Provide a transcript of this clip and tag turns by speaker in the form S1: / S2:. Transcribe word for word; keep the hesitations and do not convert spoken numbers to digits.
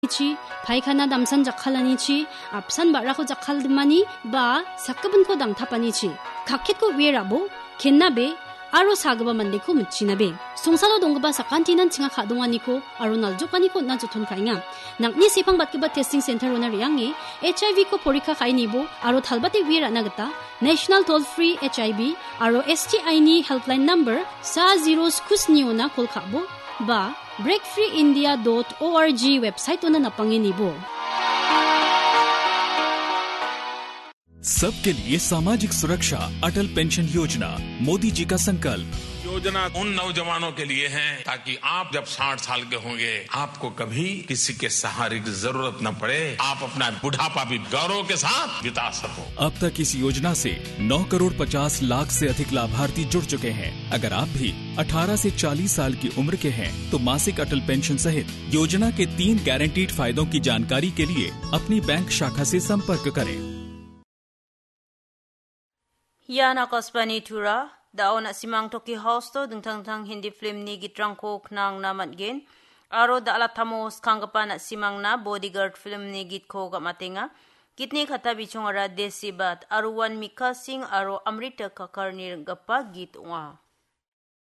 S1: chi paikana damsan jakhalani chi apsan bara ko jakhaldmani ba sakabun ko dang thapani chi khakhet ko werabo kennabe aro sagaba mande ko muchinabe songsalo dongba sakantinan chinga khadongani ko aro naljokani ko na jothon khainga nangni sipang batkiba testing center ona riangi H I V ko porikha khainibo aro thalbate wira nagata national toll free H I V aro S T I ni helpline number sa zero skusni ona kol khabo ba break free india dot org website ona napanginibo.
S2: सबके लिए सामाजिक सुरक्षा अटल pension योजना मोदी जी का संकल्प।
S3: योजना उन नौजवानों के लिए है ताकि आप जब साठ साल के होंगे आपको कभी किसी के सहारे की जरूरत न पड़े, आप अपना बुढ़ापा भी गौरव के साथ बिता सको।
S2: अब तक इस योजना से नौ करोड़ पचास लाख से अधिक लाभार्थी जुड़ चुके हैं। अगर आप भी अठारह से चालीस साल की उम्र के हैं तो मासिक अटल पेंशन सहित योजना के तीन गारंटीड फायदों की जानकारी के लिए अपनी बैंक शाखा से संपर्क करें।
S4: Yana Kospani Tura, daon at simang toki hosto dung tang tang hindi film ni gitrang ko knang naman gen. Aro da alatamos kanggapan at simang na bodyguard film ni git ko gamatinga. Gitni kata bichong ara desi bat aruwan mikasing aro amrita kakarnir gapa git unga.